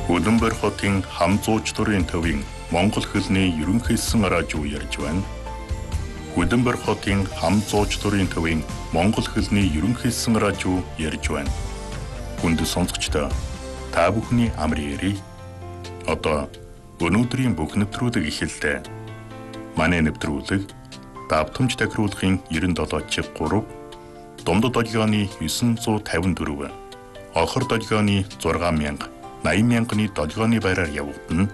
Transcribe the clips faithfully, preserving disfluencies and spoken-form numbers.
Улаанбаатар хотын хам зууч дурын төвийн Монгол хэлний ерөнхийсэн радио ярьж байна. Улаанбаатар хотын хам зууч дурын төвийн Монгол хэлний ерөнхийсэн радио ярьж байна. Хүнд сонсогчдоо та бүхний амар ярий. Одоо өнөөдрийн бүх нэвтрүүлэг эхэллээ. Манай нэвтрүүлэг давтамж тахируулахын девяносто семь три, дундад долгионы девятьсот пятьдесят четыре, охор долгионы шесть мянга, восемьдесят мянганы долгионы байраар явагдана.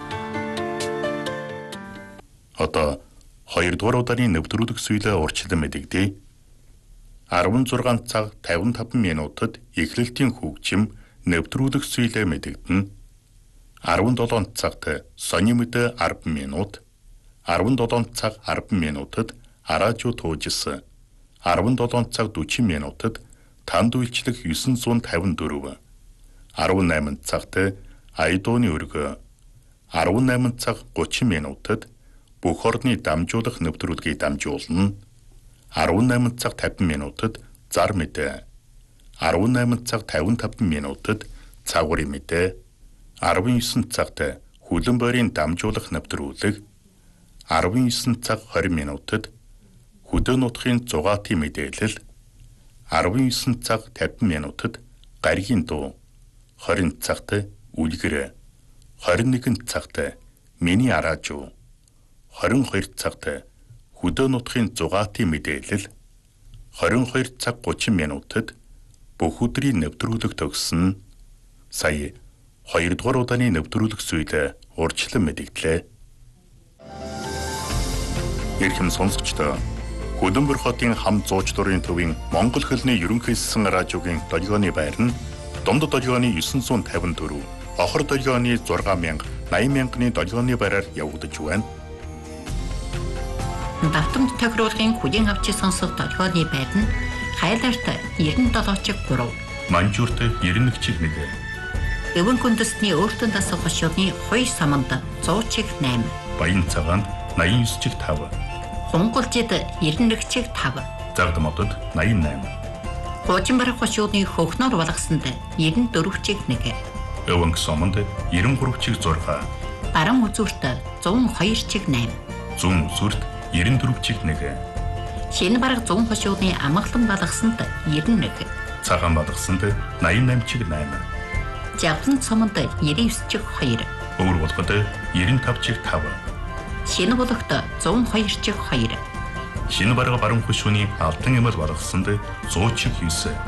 Одоо хоёрдугаар удааны нэвтрүүлэг сүйлээ урьдчилан мэдэгдэе.16 цаг пятьдесят пять минутад эхлэлтийн хөгжим нэвтрүүлэг сүйлээ мэдэгдэнэ.17 цагт сони мэдээ десять минут,17 цаг десять минутад радио туужсэн,17 цаг сорок минутад танд үйлчлэх девятьсот пятьдесят четыре,18 цагт айдууны өргөө,18 цаг тридцать минутад бүх орны дамжуулах нэвтрүүлгийг дамжуулна,18 цаг пятьдесят минутад зар мэдээ,18 цаг пятьдесят пять минутад цагуурын мэдээ, десять цагт Улаанбаатарын дамжуулах нэвтрүүлэг, десять цаг двадцать минутад хөдөө нутгийн зугаатын мэдээлэл, десять цаг пятьдесят минутад гаригийн дуу, двадцать цагт үлгэр, двадцать один цагт миний радио, двадцать two цагт хөдөө нутгийн зугаатын мэдээлэл, двадцать two цаг тридцать минутад бүх өдрийн нэвтрүүлэг төгссөн. Сая хоёрдугаар удааны нэвтрүүлэг сүйлээ урьдчилан мэдэгдлээ. Эрхэм сонсогчдоо, Улаанбаатар хотын хам зууч дурын төвийн Монгол хэлний ерөнхийсэн радиогийн долгионы байр нь дундад долгионы девятьсот пятьдесят четыре, охор долгионы шесть мянга, восемьдесят мянганы долгионы байраар явагдаж байна. Давтамж тохируулгын хүлээн авч сонсох долгионы байр нь Хайлаарт девяносто семь три, Манжуурт девяносто один, Өвөн хүндэстний өөртөө дасах хошууны хоёр саманд сто восемь, Баян цагаанд восемьдесят девять, Хунгалжид девяносто пять, Загдамодод восемьдесят восемь, Хуужинбарах хошууны хөхнөр болгосонд девяносто один, Өвөнг сомонд девяносто три, Баран үзүүрт сто two восемь, Зүүн үсвэрт девяносто один, Шинэ бараг зүүн хошууны амгалан болгосонд девяносто один, Цагаан болгосонд восемьдесят восемь, Жавхан цомонд девяносто два, Өвөр болгод девяносто пять, Шинэ болгоход сто двадцать два, Шинэ бараг баруун хөшөөний алтан эмэл болгосонд сто девять,